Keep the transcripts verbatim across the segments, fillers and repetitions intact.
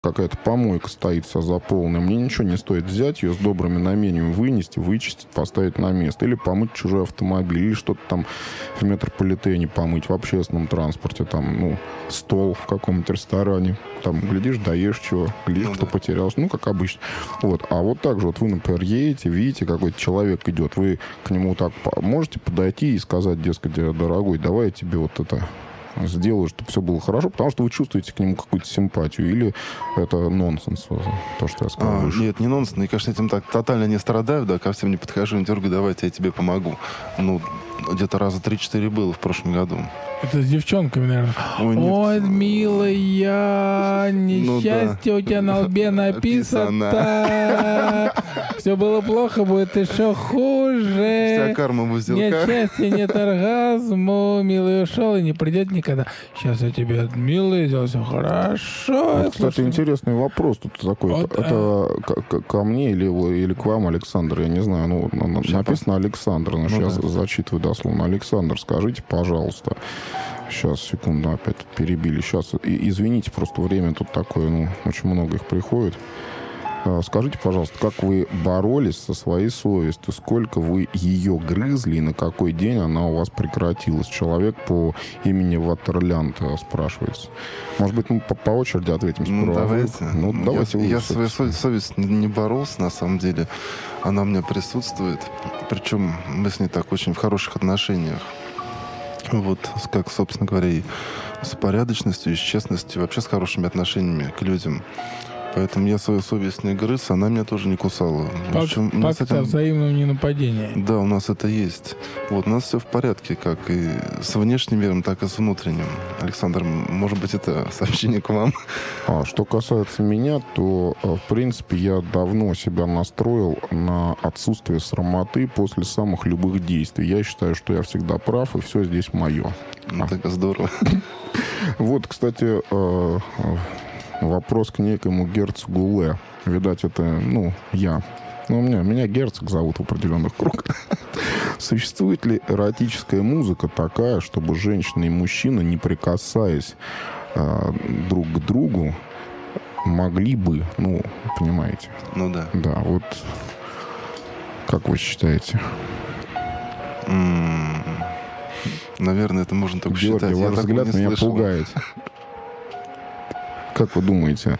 какая-то помойка стоит вся заполненная. Мне ничего не стоит взять ее с добрыми намерениями, вынести, вычистить, поставить на место. Или помыть чужой автомобиль, или что-то там в метрополитене помыть, в общественном транспорте, там, ну, стол в каком-то ресторане. Там, глядишь, даешь чего, глядишь, ну, кто да. потерялся. Ну, как обычно. Вот. А вот так же, вот вы, например, едете, видите, какой-то человек идет, вы к нему так можете подойти и сказать, дескать, дорогой, давай я тебе вот это... сделаю, чтобы все было хорошо, потому что вы чувствуете к нему какую-то симпатию, или это нонсенс, то, что я сказал. А, нет, не нонсенс, я, конечно, этим так тотально не страдаю, да, ко всем не подхожу, не дергаю, давайте я тебе помогу. Ну, где-то раза три-четыре было в прошлом году. Это с девчонками, наверное. Ой, Ой милая, несчастье ну, да. у тебя на лбе написано. Все было плохо, будет еще хуже. Вся карма в узелках. Нет счастья, нет оргазма. Милый ушел и не придет никогда. Сейчас я тебе, милый, сделал все хорошо. Вот, кстати, интересный вопрос тут такой. Вот, это а... ко, ко мне или, или к вам, Александр? Я не знаю. Ну, написано Александр. Но ну, сейчас да. зачитываю дословно. Александр, скажите, пожалуйста. Сейчас, секунду, опять перебили. Сейчас, и, извините, просто время тут такое, ну, очень много их приходит. Скажите, пожалуйста, как вы боролись со своей совестью? Сколько вы ее грызли и на какой день она у вас прекратилась? Человек по имени Ваттерлянд спрашивается. Может быть, мы по, по очереди ответим? Ну, давайте. Ну, давайте я, я своей совесть не боролся, на самом деле. Она у меня присутствует. Причем мы с ней так очень в хороших отношениях. Вот, как, собственно говоря, и с порядочностью, и с честностью, и вообще с хорошими отношениями к людям. Поэтому я свою совесть не грыз, она меня тоже не кусала. Пак, пакт это... о взаимном ненападении. Да, у нас это есть. Вот, у нас все в порядке, как и с внешним миром, так и с внутренним. Александр, может быть, это сообщение к вам? А, что касается меня, то, в принципе, я давно себя настроил на отсутствие срамоты после самых любых действий. Я считаю, что я всегда прав, и все здесь мое. Ну, так здорово. Вот, кстати... вопрос к некому герцогу Ле. Видать, это, ну, я. Ну, у меня, меня герцог зовут в определенных кругах. Существует ли эротическая музыка такая, чтобы женщина и мужчина, не прикасаясь э, друг к другу, могли бы, ну, понимаете? Ну, да. Да, вот как вы считаете? Mm, наверное, это можно только Георгий, считать. ваш взгляд меня слышал. Пугает. Как вы думаете?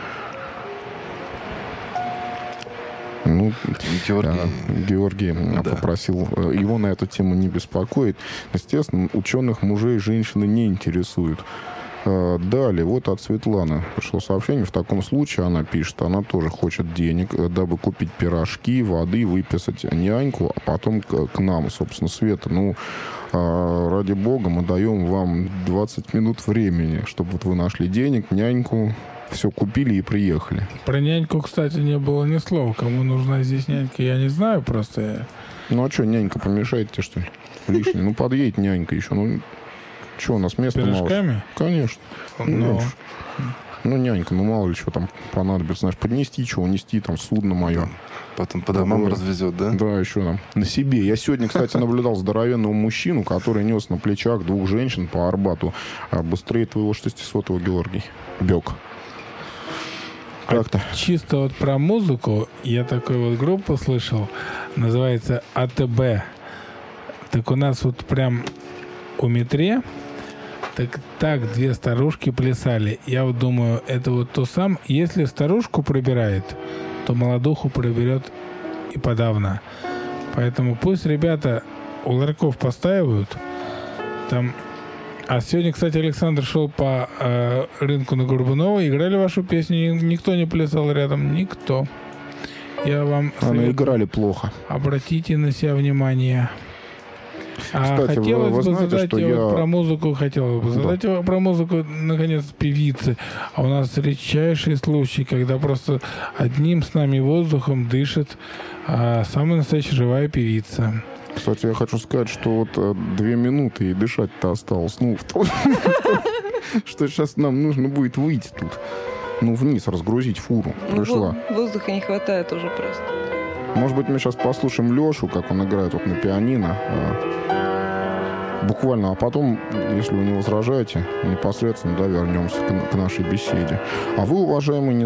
Ну, Георгий, да, Георгий да. попросил его на эту тему не беспокоить. Естественно, ученых мужей женщины не интересуют. Далее, вот от Светланы пришло сообщение. В таком случае она пишет, она тоже хочет денег, дабы купить пирожки, воды, выписать няньку, а потом к, к нам, собственно, Света. Ну, ради бога, мы даем вам двадцать минут времени, чтобы вот вы нашли денег, няньку, все купили и приехали. Про няньку, кстати, не было ни слова. Кому нужна здесь нянька, я не знаю просто. Ну, а что, нянька помешает тебе, что ли? Лишний. Ну, подъедет нянька еще, ну... Что, у нас место мало? Пирожками? Конечно. Но... Ну, нянька, ну, мало ли что там понадобится. Знаешь, поднести чего, нести там судно мое. Потом по домам Доброе. развезет, да? Да, еще там. На себе. Я сегодня, кстати, наблюдал здоровенного мужчину, который нес на плечах двух женщин по Арбату. А быстрее твоего шестисотого, Георгий. Бег. Как-то. А чисто вот про музыку я такую вот группу слышал. Называется АТБ. Так у нас вот прям у метре Так, так две старушки плясали. Я вот думаю, это вот то самое. Если старушку пробирает, то молодуху проберет и подавно. Поэтому пусть ребята у ларьков постаивают. Там... А сегодня, кстати, Александр шел по э, рынку на Горбунова. Играли вашу песню. Никто не плясал рядом. Никто. Я вам... А, ну, играли плохо. Обратите на себя внимание. А Кстати, хотелось вы, вы бы знаете, задать что вот я... про музыку, хотелось бы задать да. про музыку, наконец, певицы. А у нас редчайший случай, когда просто одним с нами воздухом дышит а, самая настоящая живая певица. Кстати, я хочу сказать, что вот а, две минуты и дышать-то осталось. Ну, что сейчас нам нужно будет выйти тут. Ну, вниз, разгрузить фуру. Пришла. Воздуха не хватает уже просто. Может быть, мы сейчас послушаем Лешу, как он играет вот на пианино. Буквально. А потом, если вы не возражаете, непосредственно, да, вернемся к, к нашей беседе. А вы, уважаемые